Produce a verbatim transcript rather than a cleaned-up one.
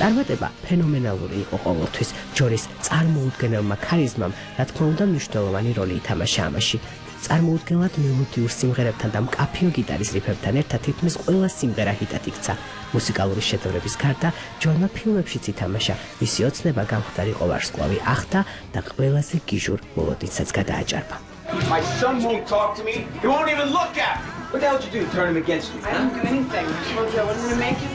წარმატება ფენომენალური იყო ყოველთვის. ჯორის წარმოუდგენელმა ქარიზმამ, რა თქმა უნდა, მნიშვნელოვანი როლი ითამაშა ამაში. წარმოუდგენლად მელოდიურ სიმღერებთან და მკაფიო გიტარის რიფებთან ერთად თითქმის ყველა სიმღერა ჰიტად იქცა. მუსიკალური შედევრების გარდა ჯონმა ფილმებშიც ითამაშა. მისი ოცნება გამხდარიყო ვარსკვლავი ახტა და ყველაზე გიჟურ მოლოდინსაც გადააჭარბა. My son won't talk to me. He won't even look at me. What the hell did you do? Turn him against me? I didn't do anything. I told you I wasn't going to make you.